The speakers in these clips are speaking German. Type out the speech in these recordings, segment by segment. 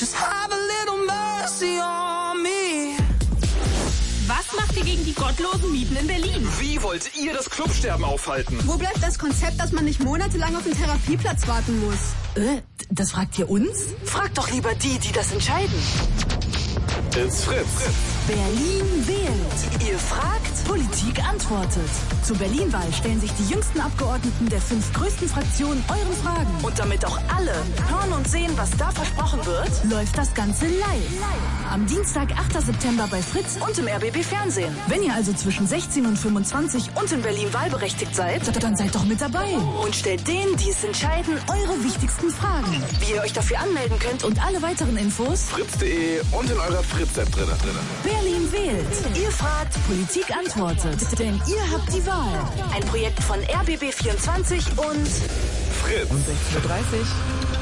Just have a little mercy on me. Was macht ihr gegen die gottlosen Mieten in Berlin? Wie wollt ihr das Clubsterben aufhalten? Wo bleibt das Konzept, dass man nicht monatelang auf den Therapieplatz warten muss? Das fragt ihr uns? Fragt doch lieber die das entscheiden. It's Fritz. Berlin wählt. Ihr fragt, Politik antwortet. Zur Berlin-Wahl stellen sich die jüngsten Abgeordneten der 5 größten Fraktionen euren Fragen. und damit auch alle hören und sehen, was da versprochen wird, Läuft das Ganze live. Am Dienstag, 8. September bei Fritz. und im RBB Fernsehen. Wenn ihr also zwischen 16 und 25 Und in Berlin wahlberechtigt seid, dann seid doch mit dabei. und stellt denen, die es entscheiden, Eure wichtigsten Fragen. wie ihr euch dafür anmelden könnt. Und alle weiteren Infos: Fritz.de und in eurer Fritz-App drin. Berlin wählt. Ihr fragt, Politik antwortet. Denn ihr habt die Wahl. ein Projekt von RBB24 und Fritz. Um 16:30 Uhr.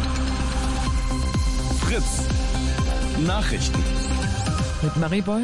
Fritz. Nachrichten. Mit Marieboy.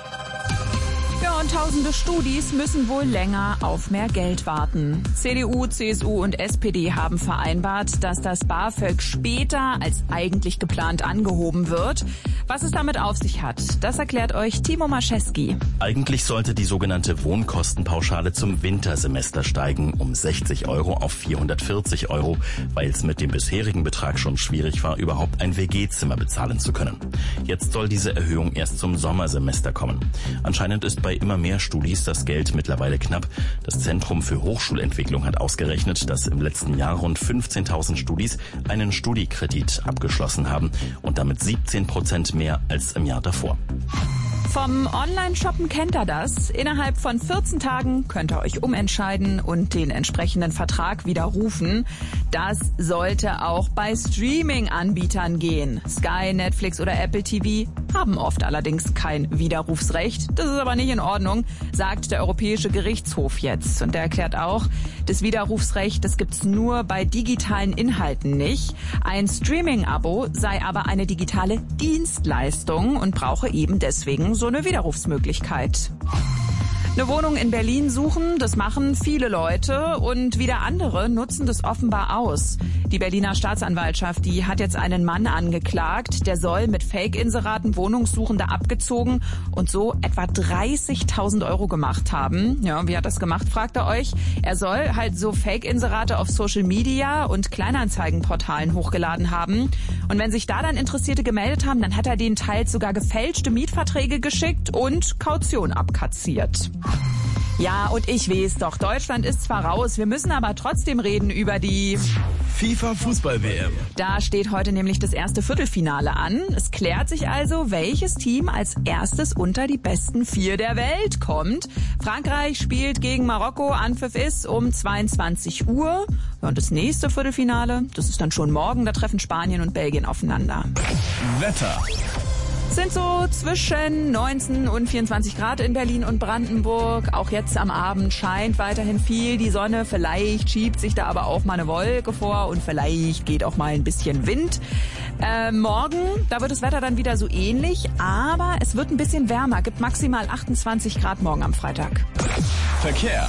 Ja, und tausende Studis müssen wohl länger auf mehr Geld warten. CDU, CSU und SPD haben vereinbart, dass das BAföG später als eigentlich geplant angehoben wird. Was es damit auf sich hat, das erklärt euch Timo Maschewski. Eigentlich sollte die sogenannte Wohnkostenpauschale zum Wintersemester steigen um 60 Euro auf 440 Euro, weil es mit dem bisherigen Betrag schon schwierig war, überhaupt ein WG-Zimmer bezahlen zu können. Jetzt soll diese Erhöhung erst zum Sommersemester kommen. Anscheinend ist bei immer mehr Studis das Geld mittlerweile knapp. Das Zentrum für Hochschulentwicklung hat ausgerechnet, dass im letzten Jahr rund 15.000 Studis einen Studiekredit abgeschlossen haben und damit 17% mehr als im Jahr davor. Vom Online-Shoppen kennt ihr das. Innerhalb von 14 Tagen könnt ihr euch umentscheiden und den entsprechenden Vertrag widerrufen. Das sollte auch bei Streaming-Anbietern gehen. Sky, Netflix oder Apple TV haben oft allerdings kein Widerrufsrecht. Das ist aber nicht in Ordnung, sagt der Europäische Gerichtshof jetzt. Und der erklärt auch, das Widerrufsrecht, das gibt's nur bei digitalen Inhalten nicht. Ein Streaming-Abo sei aber eine digitale Dienstleistung und brauche eben deswegen so eine Widerrufsmöglichkeit. Eine Wohnung in Berlin suchen, das machen viele Leute und wieder andere nutzen das offenbar aus. Die Berliner Staatsanwaltschaft, die hat jetzt einen Mann angeklagt, der soll mit Fake-Inseraten Wohnungssuchende abgezogen und so etwa 30.000 Euro gemacht haben. Ja, wie hat das gemacht, fragt ihr euch? Er soll halt so Fake-Inserate auf Social Media und Kleinanzeigenportalen hochgeladen haben. Und wenn sich da dann Interessierte gemeldet haben, dann hat er denen teils sogar gefälschte Mietverträge geschickt und Kaution abkassiert. Ja, und ich weiß doch, Deutschland ist zwar raus, wir müssen aber trotzdem reden über die FIFA-Fußball-WM. Da steht heute nämlich das erste Viertelfinale an. Es klärt sich also, welches Team als erstes unter die besten 4 der Welt kommt. Frankreich spielt gegen Marokko, Anpfiff ist um 22 Uhr. Ja, und das nächste Viertelfinale, das ist dann schon morgen, da treffen Spanien und Belgien aufeinander. Wetter. Sind so zwischen 19 und 24 Grad in Berlin und Brandenburg. Auch jetzt am Abend scheint weiterhin viel die Sonne. Vielleicht schiebt sich da aber auch mal eine Wolke vor und vielleicht geht auch mal ein bisschen Wind. Morgen, da wird das Wetter dann wieder so ähnlich, aber es wird ein bisschen wärmer. Gibt maximal 28 Grad morgen am Freitag. Verkehr.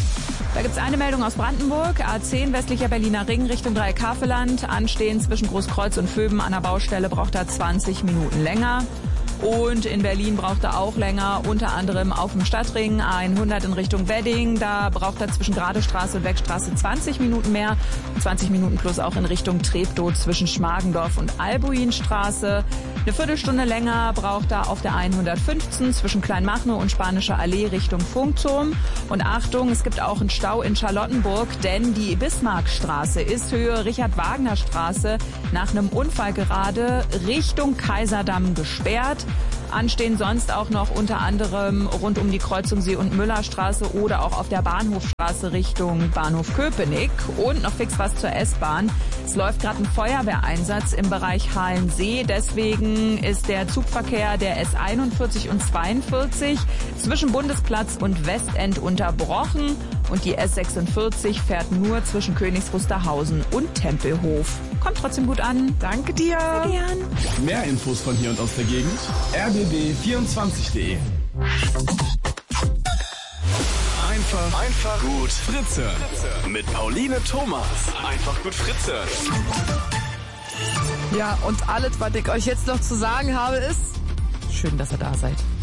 Da gibt's eine Meldung aus Brandenburg. A10 westlicher Berliner Ring Richtung Dreieckhaveland. Anstehen zwischen Großkreuz und Vöben an der Baustelle braucht er 20 Minuten länger. Und in Berlin braucht er auch länger, unter anderem auf dem Stadtring A100 in Richtung Wedding. Da braucht er zwischen Gradestraße und Wegstraße 20 Minuten mehr. 20 Minuten plus auch in Richtung Treptow zwischen Schmargendorf und Albuinstraße. Eine Viertelstunde länger braucht er auf der 115 zwischen Kleinmachnow und Spanischer Allee Richtung Funkturm. Und Achtung, es gibt auch einen Stau in Charlottenburg, denn die Bismarckstraße ist Höhe Richard-Wagner-Straße nach einem Unfall gerade Richtung Kaiserdamm gesperrt. Anstehen sonst auch noch unter anderem rund um die Kreuzung See- und Müllerstraße oder auch auf der Bahnhofstraße Richtung Bahnhof Köpenick. Und noch fix was zur S-Bahn. Es läuft gerade ein Feuerwehreinsatz im Bereich Halensee. Deswegen ist der Zugverkehr der S41 und 42 zwischen Bundesplatz und Westend unterbrochen. Und die S46 fährt nur zwischen Königs Wusterhausen und Tempelhof. Kommt trotzdem gut an. Danke dir. Sehr gern. Mehr Infos von hier und aus der Gegend. rbb24.de. Einfach gut Fritze. Mit Pauline Thomas. Einfach gut Fritze. Ja, und alles, was ich euch jetzt noch zu sagen habe, ist, schön, dass ihr da seid.